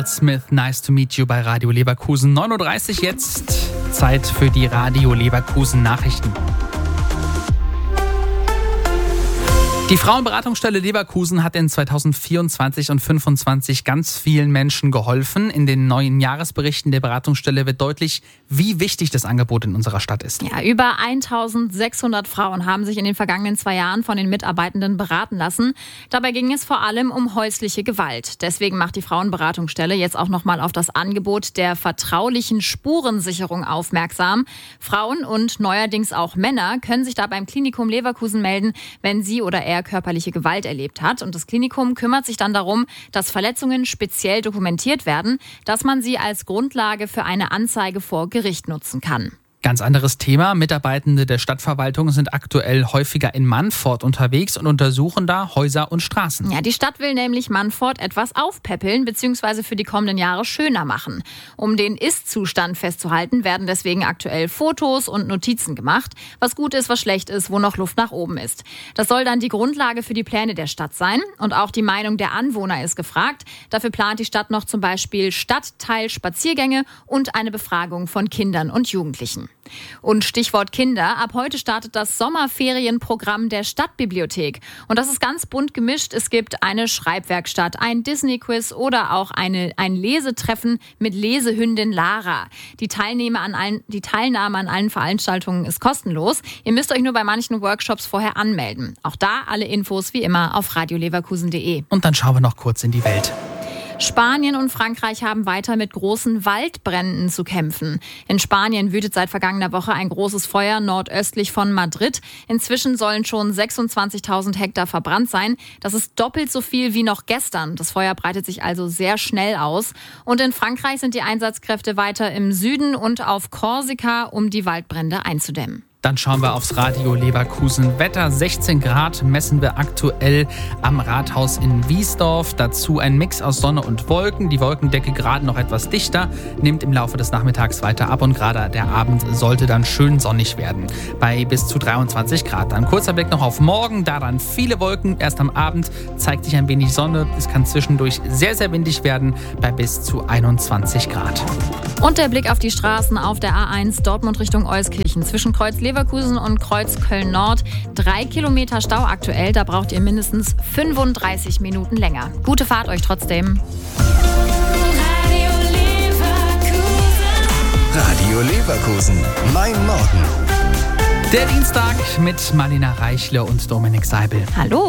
Carl Smith, nice to meet you bei Radio Leverkusen. 9.30 Uhr jetzt, Zeit für die Radio Leverkusen Nachrichten. Die Frauenberatungsstelle Leverkusen hat in 2024 und 2025 ganz vielen Menschen geholfen. In den neuen Jahresberichten der Beratungsstelle wird deutlich, wie wichtig das Angebot in unserer Stadt ist. Ja, über 1600 Frauen haben sich in den vergangenen 2 Jahren von den Mitarbeitenden beraten lassen. Dabei ging es vor allem um häusliche Gewalt. Deswegen macht die Frauenberatungsstelle jetzt auch nochmal auf das Angebot der vertraulichen Spurensicherung aufmerksam. Frauen und neuerdings auch Männer können sich da beim Klinikum Leverkusen melden, wenn sie oder er körperliche Gewalt erlebt hat. Und das Klinikum kümmert sich dann darum, dass Verletzungen speziell dokumentiert werden, dass man sie als Grundlage für eine Anzeige vor Gericht nutzen kann. Ganz anderes Thema. Mitarbeitende der Stadtverwaltung sind aktuell häufiger in Mannfort unterwegs und untersuchen da Häuser und Straßen. Ja, die Stadt will nämlich Mannfort etwas aufpäppeln bzw. für die kommenden Jahre schöner machen. Um den Ist-Zustand festzuhalten, werden deswegen aktuell Fotos und Notizen gemacht. Was gut ist, was schlecht ist, wo noch Luft nach oben ist. Das soll dann die Grundlage für die Pläne der Stadt sein. Und auch die Meinung der Anwohner ist gefragt. Dafür plant die Stadt noch zum Beispiel Stadtteilspaziergänge und eine Befragung von Kindern und Jugendlichen. Und Stichwort Kinder, ab heute startet das Sommerferienprogramm der Stadtbibliothek. Und das ist ganz bunt gemischt. Es gibt eine Schreibwerkstatt, ein Disney-Quiz oder auch ein Lesetreffen mit Lesehündin Lara. Die Teilnahme an allen Veranstaltungen ist kostenlos. Ihr müsst euch nur bei manchen Workshops vorher anmelden. Auch da alle Infos wie immer auf radioleverkusen.de. Und dann schauen wir noch kurz in die Welt. Spanien und Frankreich haben weiter mit großen Waldbränden zu kämpfen. In Spanien wütet seit vergangener Woche ein großes Feuer nordöstlich von Madrid. Inzwischen sollen schon 26.000 Hektar verbrannt sein. Das ist doppelt so viel wie noch gestern. Das Feuer breitet sich also sehr schnell aus. Und in Frankreich sind die Einsatzkräfte weiter im Süden und auf Korsika, um die Waldbrände einzudämmen. Dann schauen wir aufs Radio Leverkusen. Wetter 16 Grad messen wir aktuell am Rathaus in Wiesdorf. Dazu ein Mix aus Sonne und Wolken. Die Wolkendecke gerade noch etwas dichter, nimmt im Laufe des Nachmittags weiter ab und gerade der Abend sollte dann schön sonnig werden. Bei bis zu 23 Grad. Dann kurzer Blick noch auf morgen. Da dann viele Wolken. Erst am Abend zeigt sich ein wenig Sonne. Es kann zwischendurch sehr, sehr windig werden bei bis zu 21 Grad. Und der Blick auf die Straßen auf der A1 Dortmund Richtung Euskirchen zwischen Kreuz Leverkusen und Kreuz Köln-Nord. 3 Kilometer Stau aktuell, da braucht ihr mindestens 35 Minuten länger. Gute Fahrt euch trotzdem. Radio Leverkusen, mein Morgen. Der Dienstag mit Marlena Reichle und Dominik Seibel. Hallo.